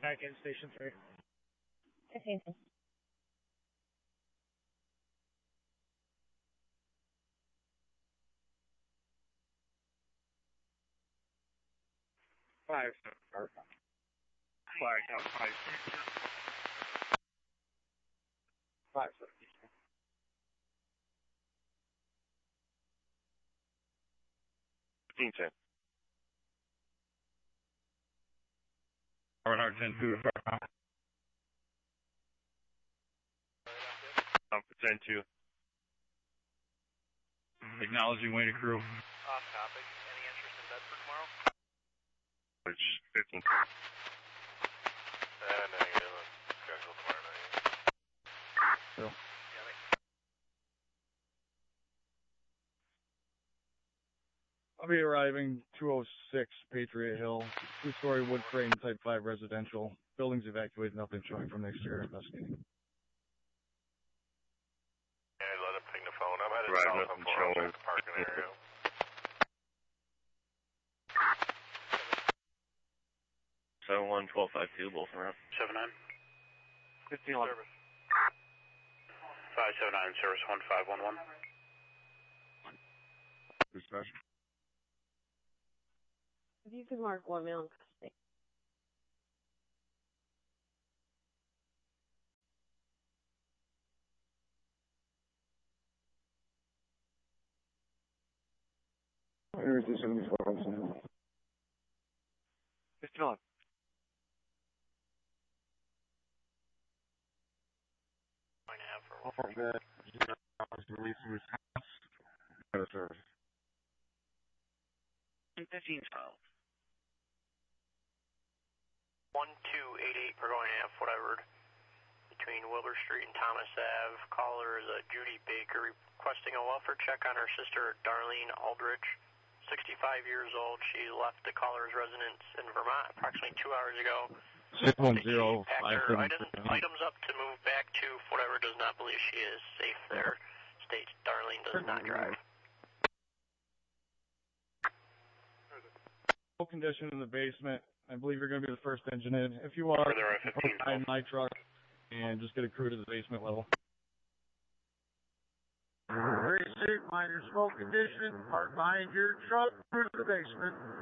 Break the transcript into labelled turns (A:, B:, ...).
A: Back in Station 3.
B: Okay.
A: 5. Flag out 5. 5. 15-10.
C: Hard 10-2.
A: For 10-2.
C: Acknowledging way to crew.
D: Off topic. Any interest in Bedford tomorrow?
A: Which 15.
D: Negative. Schedule tomorrow night.
C: So.
D: Yeah,
C: I'll be arriving 206 Patriot Hill, 2-story wood frame type 5 residential. Buildings evacuated, nothing showing from the exterior, investigating.
D: Yeah, let him ping the phone. I'm headed
A: Right,
D: south
A: nothing
D: on 406
A: showing.
D: the parking area.
A: So 1-12-5-2, both around.
D: 79.
A: 15-11.
D: Service. 579, service 1511.
C: Dispatch.
B: If you could mark 1 male in custody.
C: Here's the 74.
A: 15-11.
C: All that release from his house. Better service.
A: 15-12.
D: 1288 per going half, whatever. Between Wilbur Street and Thomas Ave. Caller is Judy Baker requesting a welfare check on her sister Darlene Aldrich, 65 years old. She left the caller's residence in Vermont approximately 2 hours ago.
C: 610
D: packed her items up to move back to whatever does not believe she is safe there. States Darlene does not drive.
C: Condition in the basement. I believe you're going to be the first engine in. If you are, behind my truck and just get a crew to the basement level.
E: Very safe, minor smoke condition. Park behind your truck through the basement.